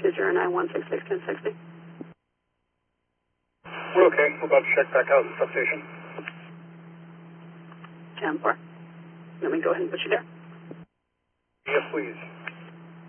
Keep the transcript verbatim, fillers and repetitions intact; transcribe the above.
two zero nine one six six ten sixty. We're okay. We're about to check back out at the substation. ten four. Let me go ahead and put you there. Yes, please.